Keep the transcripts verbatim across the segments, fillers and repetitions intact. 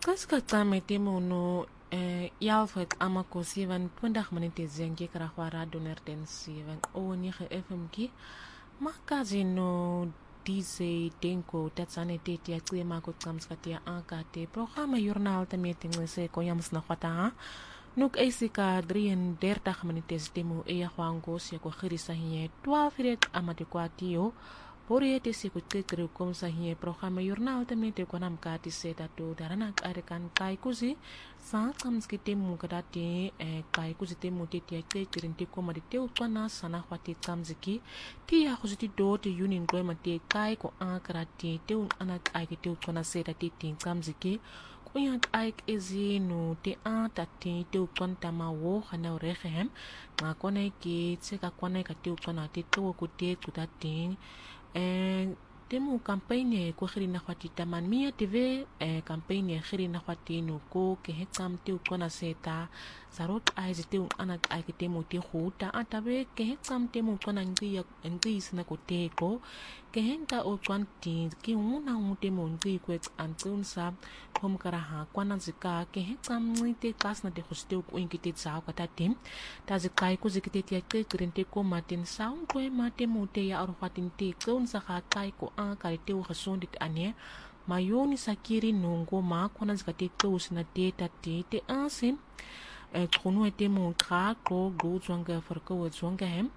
Kaska kame temo no eh yalfet amakosi van pundag manite zengi karakwara doner densi van oni ge F M ki makazi no dice denko tatsane te tia klima ko tsamskatia ankate programma journal te meeting se ko yams na kwata nuk esika drieëndertig minutes temo e kwangos ya ko khirisa hiye twaalf rek amate kwatio Pori te si kutkikri kom sa hiye programa journal te mete ko nam ka ti seta to darana kan kai kuzi sa kams ki temu kadati e kai kuzi temu te ti ke kirinti ko mari te utwana sana khwati kamziki ti ya khuziti do te yunin ko mate kai ko akrati te un anak ai ke te utwana seta ti tin kamziki ko yak ai ezi no te ata te te utwanta ma wo khana rehem ma kone ki tseka kone ka te utwana te to ko te kutatin Eh, temu kampanye ko khiri na khwati taman mia T V eh, kampanye khiri na khwati no ko ke hekam te ukona seta sarot ai te anak ai ke temu te khuta atabe ke hekam temu kona ngi ngi sna ko te ko ke henta o twanti ki una un temu ngi ko antun sa kom kara ha kwana zika ke hekam ni te kasna te khoste ko ingi te tsa ko ta tim ta zikai ko zikite te ke krente ko matin saun ko ma temu te ya or khwatin te kon sa kha kai ko a kare te o khasondit ane mayoni sakiri nongo ma kwana zikate ko sna te ta te te asim e trono ete mo tra ko go zwanga farko zwanga hem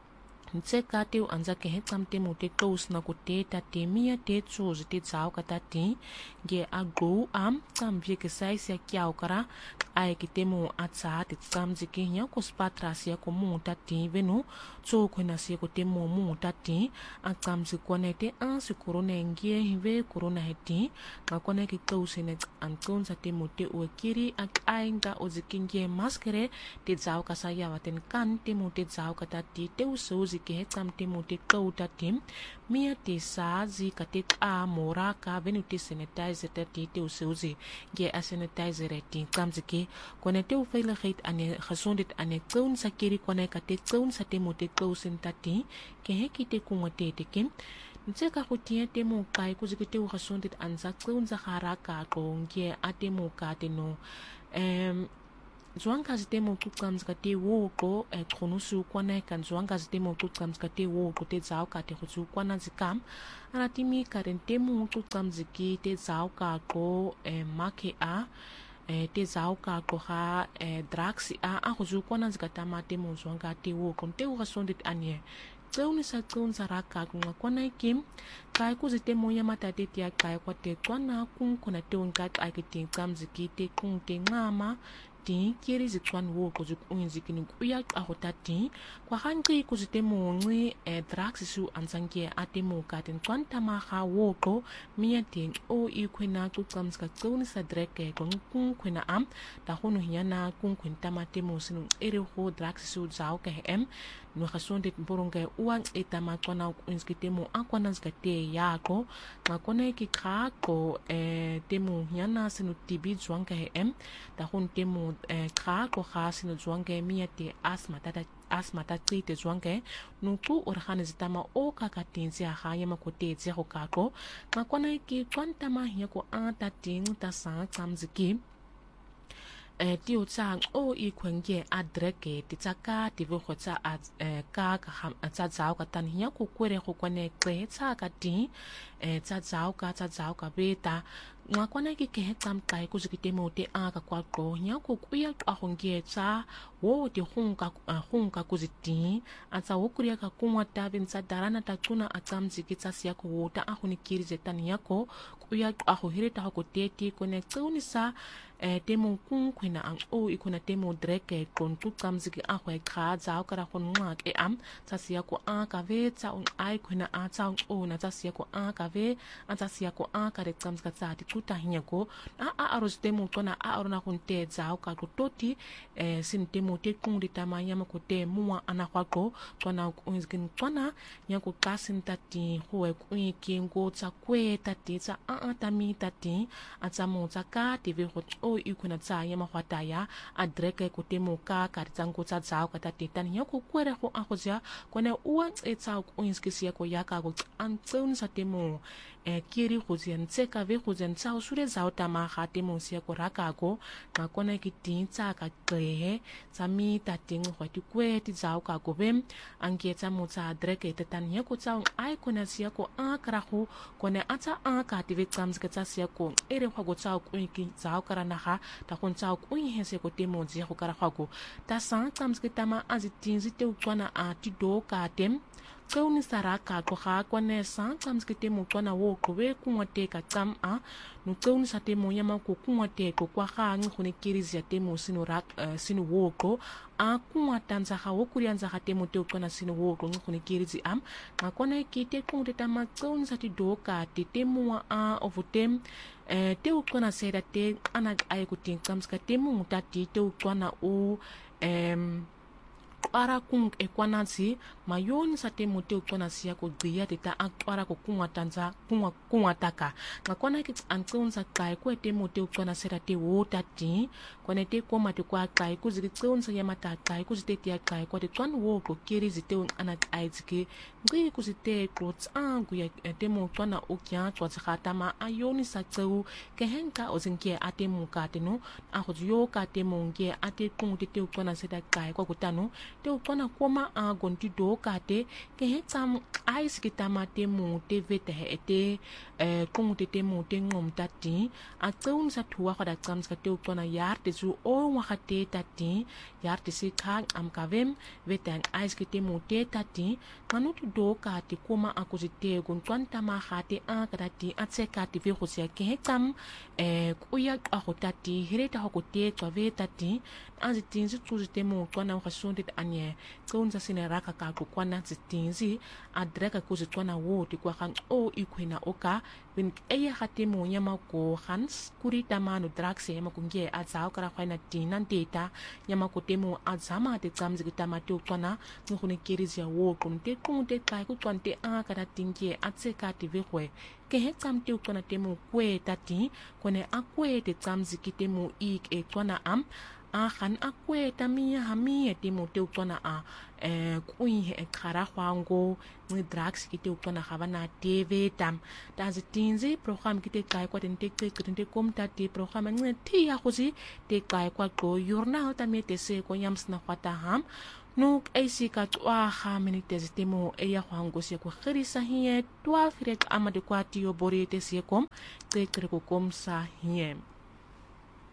nse ka te anza ke hekam te mo te kous na ko te ta te mia te tsoz te tsao ka ta te ge a go am tam vie ke sai sia kiao kara ai ki te mo atsa te tsam ziki nya ko spatra sia ko mo ta te venu tso ko na sia ko te mo mo ta te a kam se konete an se corona ngie hive corona heti ma kone ki kous ne an kon sa te mo te o kiri ak ai nga o zikingie maskere te tsao ka sa ya waten kan te mo te tsao ka ta te te uso ke hekam te mo te kauta tim mia te sa zi ka te a mora ka venu te sanitizer te te te useuzi ge a sanitizer te kamzike kone te veiligheid ane gesondheid ane koun sa kiri kone ka te koun sa te mo te kousen tati ke heki te kungote te kim nse ka kutia te mo kai kuzike te gesondheid anza koun sa haraka ko ge a te mo ka te no em Zoang kazi te mo tukams ka te wo ko e trono su kwana kan zoang kazi te mo tukams ka te wo ko te zao ka te khu kwana zikam ana timi karen te mo tukams ki te zao ka ko e make a e te zao ka ko ha e draxi a a khu kwana zikata ma te mo zoang ka te wo ko te wo sondit anye Tsauni sa tsaun sa raka kunga kwana kim kai ku zite mo ya mata te tia kai kwa te kwana kun kona te un kat ai ke te kamziki te kun te ngama ti kiri zitwan wo ko zik unziki ni kuya ahota ti kwa hangi ku zite mo ngi e drax su ansange ate mo katen kwanta ma ha wo ko mia te o i kwena ku kamska tsauni sa dreke kun kun kwena am ta hono hiana kun kwenta mate mo sinu ere ho drax su zao ke em no gesondheid boronge uang etama kona unskite mo akwana skate yako makone ki krako e temu hiana sinu tibi zwanka em ta hon temu e krako ha sinu zwanka mia te asma tata asma ta trite zwanka no tu organe zitama o kakatinzi ha yama ko te zero kako makone ki kwanta ma hiya ko anta ting ta sa tsamziki e ti o tsang o i kwenge adreke ti tsaka ti vo khotsa a ka ka ham tsa tsao ka tan hiya ko kwere go kwane kle tsa ka ti e tsa tsao ka tsa tsao ka beta ngwa kwana ki ke tsam kai ku zikite mo te a ka kwa ko hiya ko kuya a honge tsa wo ti hunka hunka ku ziti a tsa wo kuria ka kunwa ta bin tsa darana ta tuna a tsam zikitsa sia ko wota a huni kiri zetan hiya ko kuya a ho hireta ko te ti kone tsuni sa e temo kun kwena ang o ikona temo dreke kon tu kamziki a khwe kha zao kara kon ngwa ke am tsa sia ko a ka ve tsa un ai kwena a tsa o na tsa sia ko a ka ve a tsa sia ko a ka re kamzika tsa ti tuta hinya ko a a aros temo kona a orona kun te zao ka ko toti e sin temo te kun di tama yama ko te muwa ana kwa ko kona unzkin kona nya ko kasin tati hoe kuin kingo tsa kwe tati tsa a a tami tati a tsa mo tsa ka ti ve ho o ikuna tsa ya mahwata ya adreke ko temo ka ka tsango tsa tsao ka ta tetan ya ko kwere go a go ja kone uwa e tsa ko inskisi ya ko ya ka go an tsun sa temo eh kiri go zen tseka ve go zen tsa usure za utama ga temo sia ko rakako ga kona ke tin tsa ka qehe tsa mi ta ting go ti kweti za ka go bem anke tsa mo tsa dreke te tan ye ko tsa ai kona sia ko a kra go kone atsa a ka ti ve tsams ke tsa sia ko ere go go tsa ko ki za ka rana ga ta go tsa ko he se ko temo zi go kara go ta sa tsams ke tama azitin zi te utswana a ti do ka tem Kauni saraka ko ga kwane sa tsams ke temo tswana wo ko we ku te ka tsam a no kauni sa temo ya ma ko ku te ko kwa ga ngi go ne kirizi ya temo sino rak uh, sino wo ko a ku tanza ga wo kurianza ga temo te tswana sino wo ko ngi go ne kirizi am ma kone ki te ku te tama kauni sa ti do ka te temo a ovotem eh te tswana sera te ana ai ko tin tsams ka temo mutati te tswana o em Ara kung e kwanansi mayoni sa temo te ukona sia ko gria te ta ara ko kunwa tanza kunwa kunwa taka nga kwana ki antonza kai ko temo te ukona sera te wota ti kone te ko mate kwa kai ko ziki tsonza ya mata kai ko zite te kai ko te twan wo ko kiri zite ana ai ziki ngi ko zite ko tsangu ya temo ukona okya twa tsata ma ayoni sa tsau ke henka ozinke atemo ka te no a go yo ka temo nge ate kung te te ukona sera kai ko kutano te ukona koma a gonti do kate ke he tsam ais ki tamate mu te vete he te eh kung te te mu te ngom tati a tsaun sa tuwa ga tsam ska te ukona yar te zu o wa ga te tati yar te se khang am kavem vete an ais ki te mu te tati manu tu do kate koma a ko te gon twanta ma ga te a ka tati a tse ka te ve go se ke he tsam eh ku ya a go tati here ta go te twa ve tati a zitin zu tu te mu twana ga sonde anye tsaunza sine raka ka ko kwana zitinzi a dreka ko zitwana wo ti kwa kan o ikwena oka bin eya hatemo nyama ko hans kuri tamano draxe yama kunge a tsao kara khwana tinan data nyama ko temo a zama te tsamzi kitama te twana ngone kirizi ya wo kunte kunte kai ko twante a kara tinge a tseka ti vekwe ke he tsamte twana temo kwe tati kone a kwe te tsamzi kitemo ik e twana am a khan a kwe tamia hamia temo te twana a eh kui e khara khwango ni drugs kite ukona khabana tv tam tazi tinzi program kite kai kwa tente kite komta te program ngi ti ya khosi te kai kwa go journal tamete se ko yams na khwata ham nuk ac ka twa ha minute zitemo e ya khwango se ko khirisa hiye twelve rek amade kwa ti yo borete se kom te kre ko kom sa hiye